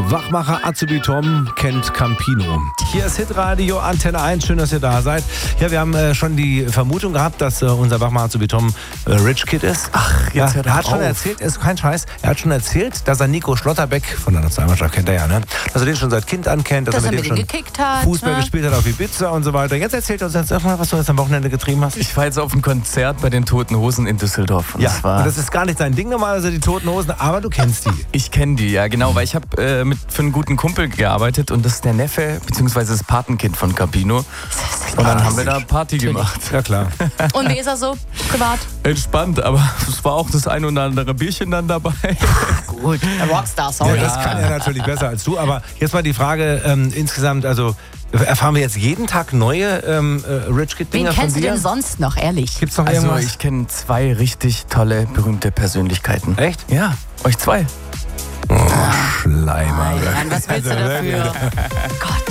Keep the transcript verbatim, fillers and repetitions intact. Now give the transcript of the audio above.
Wachmacher Azubi Tom kennt Campino. Hier ist Hitradio Antenne eins. Schön, dass ihr da seid. Ja, wir haben äh, schon die Vermutung gehabt, dass äh, unser Wachmacher Azubi Tom äh, Rich Kid ist. Ach, jetzt ja, hört er hat auf. schon erzählt, ist kein Scheiß, er hat schon erzählt, dass er Nico Schlotterbeck von der Nationalmannschaft kennt er ja, ne? Dass er den schon seit Kind ankennt, dass, Dass er er mit mit dem ihm schon gekickt hat, Fußball ne? gespielt hat auf Ibiza und so weiter. Jetzt erzählt er uns jetzt erstmal, was du jetzt am Wochenende getrieben hast. Ich war jetzt auf einem Konzert bei den Toten Hosen in Düsseldorf. Und Ja, das war und das ist gar nicht sein Ding normalerweise, die Toten Hosen, aber du kennst die. Ich kenne die, ja genau, weil ich habe äh, mit für einen guten Kumpel gearbeitet und das ist der Neffe bzw. das Patenkind von Campino. Und dann haben wir da Party gemacht. Ja, klar. Und wie ist er so privat? Entspannt, aber es war auch das ein oder andere Bierchen dann dabei. Gut, der Rockstar, sorry. Ja, das kann er natürlich besser als du, aber jetzt mal die Frage ähm, insgesamt, also erfahren wir jetzt jeden Tag neue ähm, äh, Rich Kid Wen Dinger von kennst du dir? denn sonst noch, ehrlich? Gibt's noch Also irgendwas? ich kenne zwei richtig tolle, berühmte Persönlichkeiten. Echt? Ja, euch zwei. Oh, Schleimer. Mann, was willst du dafür? Gott.